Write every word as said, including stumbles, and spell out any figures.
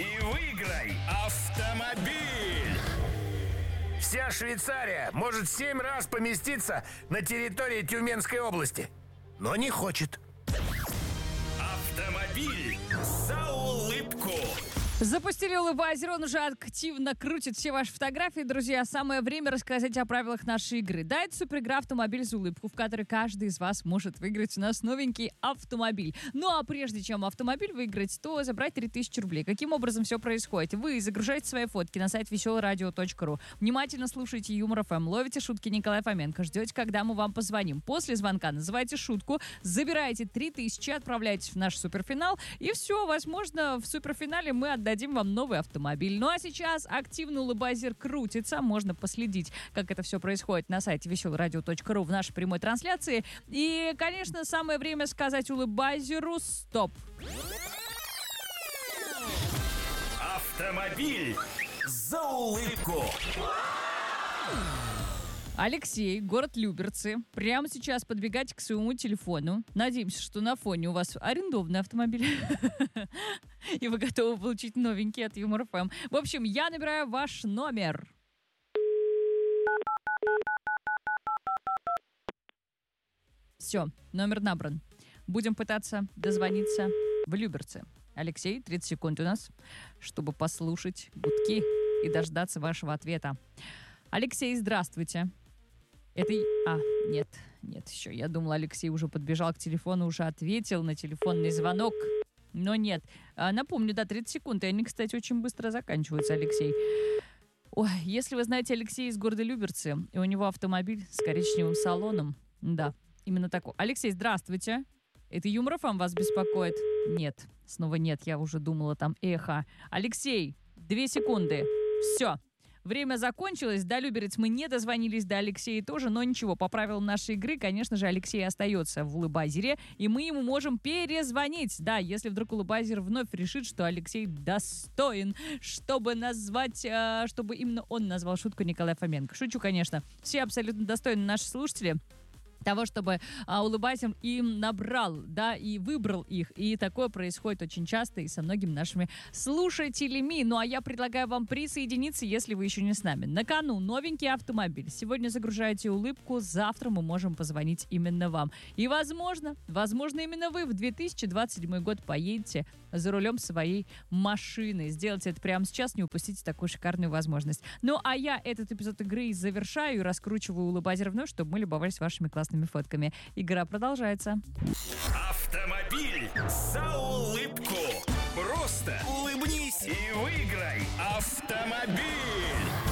и выиграй автомобиль. Вся Швейцария может семь раз поместиться на территории Тюменской области, но не хочет. Автомобиль за улыбку. Запустили улыбайзер, он уже активно крутит все ваши фотографии. Друзья, самое время рассказать о правилах нашей игры. Да, это суперигра «Автомобиль за улыбку», в которой каждый из вас может выиграть у нас новенький автомобиль. Ну а прежде чем автомобиль выиграть, то забрать три тысячи рублей. Каким образом все происходит? Вы загружаете свои фотки на сайт веселое радио точка ру, внимательно слушаете Юмор эф эм, ловите шутки Николая Фоменко, ждете, когда мы вам позвоним. После звонка называете шутку, забираете три тысячи, отправляетесь в наш суперфинал, и все, возможно, в суперфинале мы отдадим дадим вам новый автомобиль. Ну а сейчас активно улыбайзер крутится. Можно последить, как это все происходит на сайте веселое радио точка ру в нашей прямой трансляции. И, конечно, самое время сказать улыбайзеру «Стоп». Автомобиль за улыбку. Алексей, город Люберцы. Прямо сейчас подбегайте к своему телефону. Надеемся, что на фоне у вас арендованный автомобиль. И вы готовы получить новенький от Юмор эф эм. В общем, я набираю ваш номер. Все, номер набран. Будем пытаться дозвониться в Люберцы. Алексей, тридцать секунд у нас, чтобы послушать гудки и дождаться вашего ответа. Алексей, здравствуйте. Это... А, нет, нет, еще. Я думала, Алексей уже подбежал к телефону, уже ответил на телефонный звонок. Но нет. А, напомню, да, тридцать секунд. И они, кстати, очень быстро заканчиваются, Алексей. Ой, если вы знаете Алексея из города Люберцы, и у него автомобиль с коричневым салоном, да, именно такой. Алексей, здравствуйте. Это Юмор эф эм вас беспокоит? Нет, снова нет, я уже думала, там эхо. Алексей, две секунды. Все. Время закончилось, до Люберец мы не дозвонились, до Алексея тоже, но ничего, по правилам нашей игры, конечно же, Алексей остается в улыбайзере, и мы ему можем перезвонить. Да, если вдруг улыбайзер вновь решит, что Алексей достоин, чтобы назвать, э, чтобы именно он назвал шутку Николая Фоменко. Шучу, конечно. Все абсолютно достойны наши слушатели того, чтобы а, улыбайзер им набрал, да, и выбрал их. И такое происходит очень часто и со многими нашими слушателями. Ну, а я предлагаю вам присоединиться, если вы еще не с нами. На кону новенький автомобиль. Сегодня загружаете улыбку, завтра мы можем позвонить именно вам. И, возможно, возможно, именно вы в две тысячи двадцать седьмой год поедете за рулем своей машины. Сделайте это прямо сейчас, не упустите такую шикарную возможность. Ну, а я этот эпизод игры завершаю и раскручиваю улыбайзер вновь, чтобы мы любовались вашими классными фотками. Игра продолжается. Автомобиль за улыбку. Просто улыбнись и выиграй автомобиль.